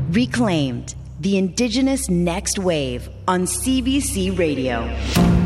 Reclaimed, the Indigenous Next Wave on CBC Radio.